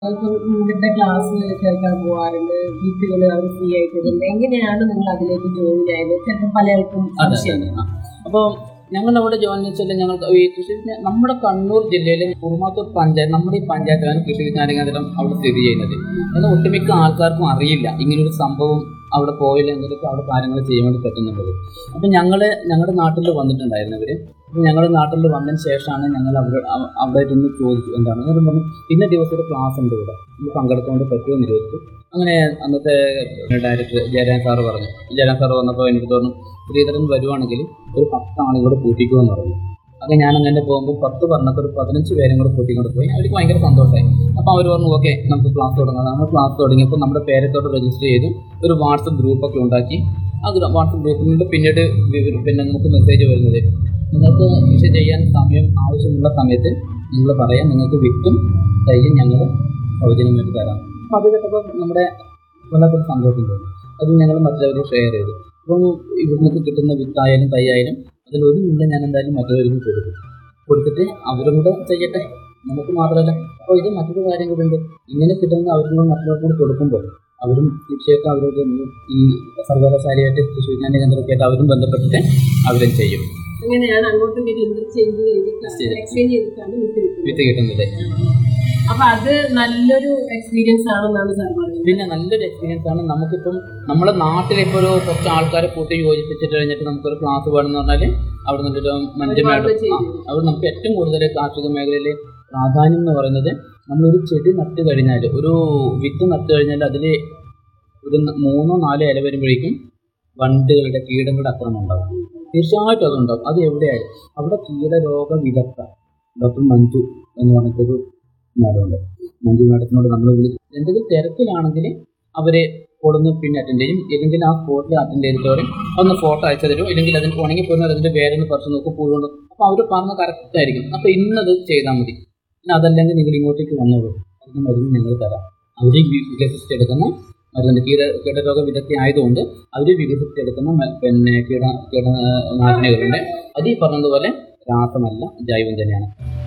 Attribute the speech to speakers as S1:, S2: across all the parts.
S1: ഇവിടുത്തെ ക്ലാസ് കേൾക്കാൻ പോകാറുണ്ട്, വീട്ടുകൾ അവർ ഫ്രീ ആയിട്ടുണ്ട്. എങ്ങനെയാണ് നിങ്ങൾ അതിലേക്ക് ജോയിൻ ആയത്? ചിലപ്പോൾ പലർക്കും സംശയം.
S2: അപ്പോൾ ഞങ്ങൾ അവിടെ ജോയിൻ വെച്ചാൽ ഞങ്ങൾക്ക് ഈ കൃഷി നമ്മുടെ കണ്ണൂർ ജില്ലയിലെ കുറുമാത്തൂർ പഞ്ചായത്ത്, നമ്മുടെ ഈ പഞ്ചായത്തിലാണ് കൃഷി വിജ്ഞാന കേന്ദ്രം അവിടെ സ്ഥിതി ചെയ്യുന്നത്. എന്നാൽ ഒട്ടുമിക്ക ആൾക്കാർക്കും അറിയില്ല ഇങ്ങനൊരു സംഭവം അവിടെ പോയില്ലെങ്കിലൊക്കെ അവിടെ കാര്യങ്ങൾ ചെയ്യാൻ വേണ്ടി പറ്റുന്നുള്ളത്. അപ്പം ഞങ്ങളുടെ നാട്ടിൽ വന്നിട്ടുണ്ടായിരുന്നവർ. അപ്പം ഞങ്ങളുടെ നാട്ടിൽ വന്നതിന് ശേഷമാണ് ഞങ്ങൾ അവിടെ ഒന്ന് ചോദിച്ചു എന്താണ് അങ്ങനെ പറഞ്ഞു. ഇന്ന ദിവസം ഒരു ക്ലാസ് ഉണ്ട് ഇവിടെ, ഇത് പങ്കെടുക്കാൻ വേണ്ടി പറ്റുമെന്ന് ചോദിച്ചു. അങ്ങനെ അന്നത്തെ ഡയറക്ടർ ജയരാജൻ സാറ് പറഞ്ഞു. ജയരാജൻ സാറ് പറഞ്ഞപ്പോൾ എനിക്ക് തോന്നുന്നു ശ്രീധരൻ വരുവാണെങ്കിൽ ഒരു 10 ആളും കൂടെ കൂട്ടിക്കുമെന്ന് പറഞ്ഞു. അങ്ങനെ ഞാൻ അങ്ങനെ പോകുമ്പോൾ 10 പറഞ്ഞപ്പോൾ ഒരു 15 പേരും കൂടെ കൂട്ടിക്കൊണ്ട് പോയി. അവർക്ക് ഭയങ്കര സന്തോഷമായി. അപ്പോൾ അവർ പറഞ്ഞു ഓക്കെ നമുക്ക് ക്ലാസ് തുടങ്ങാം. നമ്മൾ ക്ലാസ് തുടങ്ങിയപ്പോൾ നമ്മുടെ പേരത്തോട് രജിസ്റ്റർ ചെയ്തു ഒരു വാട്സപ്പ് ഗ്രൂപ്പൊക്കെ ഉണ്ടാക്കി. ആ വാട്സപ്പ് ഗ്രൂപ്പിൽ പിന്നീട് പിന്നെ നമുക്ക് മെസ്സേജ് വരുന്നത് നിങ്ങൾക്ക് കൃഷി ചെയ്യാൻ സമയം ആവശ്യമുള്ള സമയത്ത് നിങ്ങൾ പറയാം, നിങ്ങൾക്ക് വിത്തും തൈയും ഞങ്ങൾ സൗജന്യമായിട്ട് തരാം. അപ്പോൾ അത് കേട്ടപ്പോൾ നമ്മുടെ വല്ലാത്തൊരു സന്തോഷം തോന്നി. അത് ഞങ്ങൾ മറ്റുള്ളവരെ ഷെയർ ചെയ്തു. അപ്പം ഇവിടുന്ന് കിട്ടുന്ന വിത്തായാലും തൈയായാലും അതിലൊരു മുള്ള ഞാൻ എന്തായാലും മറ്റുള്ളവർക്ക് കൊടുത്തിട്ട് അവരും കൂടെ ചെയ്യട്ടെ, നമുക്ക് മാത്രമല്ല. അപ്പോൾ ഇത് മറ്റൊരു കാര്യം കൂടെ ഉണ്ട്, ഇങ്ങനെ കിട്ടുന്ന അവർക്ക് മറ്റുള്ളവർക്ക് കൊടുക്കുമ്പോൾ അവരും തീർച്ചയായിട്ടും അവരോട് ഈ സർവകലാശാലയായിട്ട് കൃഷി വിജ്ഞാന കേന്ദ്രമൊക്കെ ആയിട്ട് അവരും ബന്ധപ്പെട്ടിട്ട് അവരും ചെയ്യും.
S1: അങ്ങനെയാണ് അങ്ങോട്ടും
S2: വിത്ത് കിട്ടുന്നത്.
S1: അപ്പൊ അത് നല്ലൊരു എക്സ്പീരിയൻസ് ആണെന്നാണ് സാർ പറയുന്നത്.
S2: പിന്നെ നല്ലൊരു എക്സ്പീരിയൻസ് ആണ്. നമുക്കിപ്പം നമ്മുടെ നാട്ടിലിപ്പോൾ ഒരു കുറച്ച് ആൾക്കാരെ കൂട്ടി യോജിപ്പിച്ചിട്ട് കഴിഞ്ഞിട്ട് നമുക്കൊരു ക്ലാസ് വേണമെന്ന് പറഞ്ഞാൽ അവിടെ നിന്നൊരു മഞ്ജുമായിട്ട് അവിടെ നമുക്ക് ഏറ്റവും കൂടുതൽ കാർഷിക മേഖലയിൽ പ്രാധാന്യം എന്ന് പറയുന്നത് നമ്മളൊരു ചെടി നട്ട് കഴിഞ്ഞാൽ, ഒരു വിത്ത് നട്ട് കഴിഞ്ഞാൽ അതിൽ ഒരു 3-4 ഇല വരുമ്പോഴേക്കും വണ്ടുകളുടെ കീടങ്ങളുടെ ആക്രമണം ഉണ്ടാകും. തീർച്ചയായിട്ടും അതുണ്ടാകും. അത് എവിടെയായാലും അവിടെ കീടരോഗ വിദഗ്ധ ഡോക്ടർ മഞ്ജു എന്ന് പറഞ്ഞിട്ടൊരു മാഡമുണ്ട്. മഞ്ജു മാഡത്തിനോട് നമ്മൾ വിളിച്ച് എന്തെങ്കിലും തിരക്കിലാണെങ്കിൽ അവരെ കൊടുന്ന് പിന്നെ അറ്റൻഡ് ചെയ്യും. ഇല്ലെങ്കിൽ ആ സ്പോട്ടിൽ അറ്റൻഡ് ചെയ്തിട്ട് ഒന്ന് ഫോട്ടോ അയച്ചു തരും. ഇല്ലെങ്കിൽ അതിന് ഉണങ്ങി പോയിരുന്ന അതിൻ്റെ പേരൊന്ന് കുറച്ച് നോക്കും പൂഴുകൊണ്ട്. അപ്പോൾ അവർ പറഞ്ഞ് കറക്റ്റായിരിക്കും. അപ്പോൾ ഇന്നത് ചെയ്താൽ മതി, പിന്നെ അതല്ലെങ്കിൽ നിങ്ങൾ ഇങ്ങോട്ടേക്ക് വന്നോളൂ, അതിന് മരുന്ന് ഞങ്ങൾ തരാം. അവർ വികസിച്ചെടുക്കുന്ന മരുന്ന് കീടരോഗ വിദഗ്ധ ആയതുകൊണ്ട് അവർ വികസിച്ചെടുക്കുന്ന പിന്നെ കീടനാശിനികളുണ്ട്. അത് ഈ പറഞ്ഞതുപോലെ രാസമല്ല, ജൈവം തന്നെയാണ്.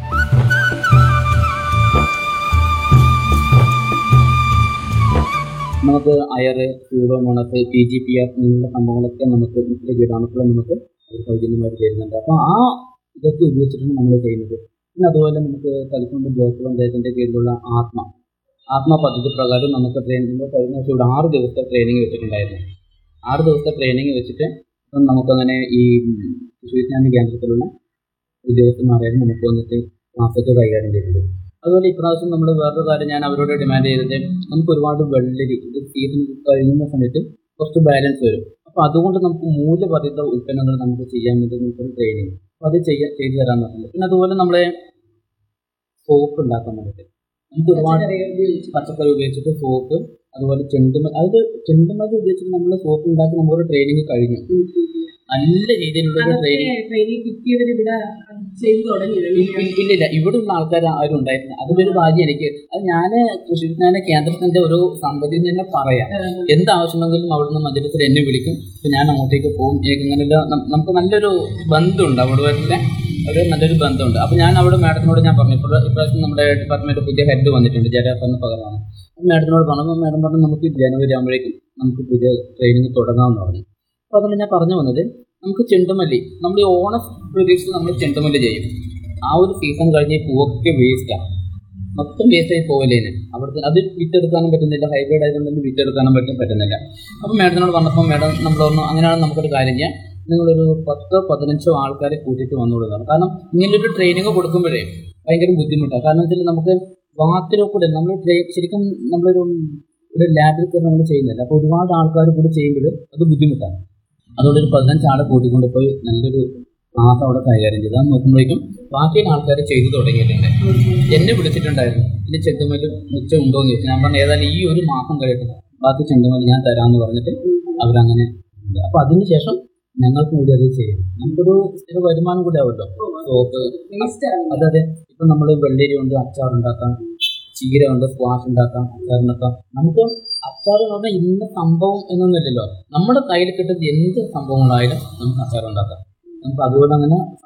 S2: നമുക്ക് അയറ്, സ്യൂഡോമോണസ്, PGPR എന്നുള്ള സംഭവങ്ങളൊക്കെ നമുക്ക് മിശ്ര കീടാണുക്കളെ നമുക്ക് സൗജന്യമായിട്ട് തരുന്നുണ്ട്. അപ്പോൾ ആ ഇതൊക്കെ ഉപയോഗിച്ചിട്ടാണ് നമ്മൾ ചെയ്യുന്നത്. പിന്നെ അതുപോലെ നമുക്ക് തലക്കുണ്ട് ബ്ലോക്ക് പഞ്ചായത്തിൻ്റെ കീഴിലുള്ള ആത്മ പദ്ധതി പ്രകാരം നമുക്ക് ട്രെയിനിങ് കഴിഞ്ഞ വർഷം ഇവിടെ 6 ദിവസത്തെ ട്രെയിനിങ് വെച്ചിട്ടുണ്ടായിരുന്നു. 6 ദിവസത്തെ ട്രെയിനിങ് വെച്ചിട്ട് നമുക്കങ്ങനെ ഈ കൃഷി വിജ്ഞാന കേന്ദ്രത്തിലുള്ള ഉദ്യോഗസ്ഥന്മാരായിരുന്നു നമുക്ക് വന്നിട്ട് ക്ലാസ്സൊക്കെ കൈകാര്യം ചെയ്തത്. അതുപോലെ ഇപ്രാവശ്യം നമ്മൾ വേറൊരു കാര്യം ഞാൻ അവരോട് ഡിമാൻഡ് ചെയ്തത്, നമുക്ക് ഒരുപാട് വെള്ളരി സീസൺ കഴിയുന്ന സമയത്ത് കുറച്ച് ബാലൻസ് വരും. അപ്പോൾ അതുകൊണ്ട് നമുക്ക് മൂല്യവർദ്ധിത ഉൽപ്പന്നങ്ങൾ നമുക്ക് ചെയ്യാൻ വേണ്ടി നമുക്കൊരു ട്രെയിനിങ്, അപ്പോൾ അത് ചെയ്തു തരാമെന്ന് പറഞ്ഞത്. പിന്നെ അതുപോലെ നമ്മളെ സോപ്പ് ഉണ്ടാക്കാൻ വേണ്ടിയിട്ട് നമുക്ക് ഒരുപാട് പച്ചക്കറി ഉപയോഗിച്ചിട്ട് സോപ്പ്, അതുപോലെ ചെണ്ടുമല്ലി ഉപയോഗിച്ചിട്ട് നമ്മൾ സോപ്പ് ഉണ്ടാക്കി നമ്മളൊരു ട്രെയിനിങ് കഴിഞ്ഞു. നല്ല രീതിയിലുള്ള ട്രെയിനിങ് ഇല്ലില്ല, ഇവിടെയുള്ള ആൾക്കാർ ആരും ഉണ്ടായിട്ടില്ല. അതിലൊരു ഭാഗ്യം എനിക്ക്. അത് ഞാൻ കൃഷി വിജ്ഞാന കേന്ദ്രത്തിന്റെ ഒരു സന്തതിയിൽ നിന്ന് തന്നെ പറയാം. എന്താവശ്യമെങ്കിലും അവിടുന്ന് മജലിസിൽ എന്നെ വിളിക്കും. ഇപ്പം ഞാൻ അങ്ങോട്ടേക്ക് പോകും. എനിക്കങ്ങനെ നമുക്ക് നല്ലൊരു ബന്ധമുണ്ട് അവിടുത്തെ, ഒരു നല്ലൊരു ബന്ധമുണ്ട്. അപ്പോൾ ഞാൻ അവിടെ മാഡത്തിനോട് ഞാൻ പറഞ്ഞു, ഇപ്രാവശ്യം നമ്മുടെ ഡിപ്പാർട്ട്മെന്റ് പുതിയ ഹെഡ് വന്നിട്ടുണ്ട്, ജയരാജന് പകരമാണ്. മാഡത്തിനോട് പറഞ്ഞു, മാഡം പറഞ്ഞു നമുക്ക് ജനുവരി ആകുമ്പോഴേക്കും നമുക്ക് പുതിയ ട്രെയിനിങ് തുടങ്ങാമെന്ന് പറഞ്ഞു. അപ്പോൾ അതുകൊണ്ട് ഞാൻ പറഞ്ഞു വന്നത്, നമുക്ക് ചെണ്ടുമല്ലി നമ്മൾ ഈ ഓണം പ്രതീക്ഷിച്ച് നമ്മൾ ചെണ്ടുമല്ലി ചെയ്യും. ആ ഒരു സീസൺ കഴിഞ്ഞ് പൂവൊക്കെ വേസ്റ്റാണ്, മൊത്തം വേസ്റ്റായി പോവില്ലേന്. അവിടുത്തെ അത് വിറ്റെടുക്കാനും പറ്റുന്നില്ല, ഹൈബ്രിഡ് ആയതുകൊണ്ട് വിറ്റെടുക്കാനും പറ്റുന്നില്ല. അപ്പോൾ മാഡത്തിനോട് പറഞ്ഞപ്പോൾ മാഡം നമ്മൾ പറഞ്ഞു അങ്ങനെയാണ് നമുക്കൊരു കാര്യം ചെയ്യാം, നിങ്ങളൊരു 10-15 ആൾക്കാരെ കൂട്ടിയിട്ട് വന്നുകൊടുക്കണം. കാരണം ഇങ്ങനൊരു ട്രെയിനിങ് കൊടുക്കുമ്പോഴേ ഭയങ്കര ബുദ്ധിമുട്ടാണ്. കാരണം വെച്ചാൽ നമുക്ക് വാക്കിലോ കൂടെ നമ്മൾ ശരിക്കും നമ്മളൊരു ലാബിൽ കൂടെ നമ്മൾ ചെയ്യുന്നില്ല. അപ്പോൾ ഒരുപാട് ആൾക്കാർ കൂടി ചെയ്യുമ്പോൾ അത് ബുദ്ധിമുട്ടാണ്. അതുകൊണ്ട് ഒരു 15 ആളെ കൂട്ടിക്കൊണ്ട് പോയി നല്ലൊരു ക്ലാസ് അവിടെ കൈകാര്യം ചെയ്ത് അത് നോക്കുമ്പോഴേക്കും ബാക്കിയുള്ള ആൾക്കാർ ചെയ്തു തുടങ്ങിയിട്ടുണ്ട്. എന്നെ വിളിച്ചിട്ടുണ്ടായിരുന്നു, ഇതിൻ്റെ ചെണ്ടുമല്ലി മിച്ചം ഉണ്ടോ എന്ന് ചോദിച്ചു. ഞാൻ പറഞ്ഞു ഏതായാലും ഈ ഒരു മാസം കഴിയട്ടെ, ബാക്കി ചെണ്ടുമല്ലി ഞാൻ തരാമെന്ന് പറഞ്ഞിട്ട് അവരങ്ങനെ ഉണ്ട്. അപ്പോൾ അതിന് ശേഷം ഞങ്ങൾക്ക് കൂടി അത് ചെയ്യും. നമുക്കൊരു സ്ഥിര വരുമാനം കൂടി ആവുമല്ലോ. സോപ്പ് അതെ. ഇപ്പം നമ്മൾ വെള്ളരി കൊണ്ട് അച്ചാറുണ്ടാക്കാം, ചീര കൊണ്ട് സ്ക്വാഷ് ഉണ്ടാക്കാം, അച്ചാറുണ്ടാക്കാം. നമുക്ക് അച്ചാർ എന്ന് പറഞ്ഞാൽ ഇന്ന സംഭവം എന്നൊന്നുമില്ലല്ലോ, നമ്മുടെ കയ്യിൽ കിട്ടുന്ന എന്ത് സംഭവങ്ങളായാലും നമുക്ക് അച്ചാർ ഉണ്ടാക്കാം. നമുക്ക് അതുപോലെ അങ്ങനെ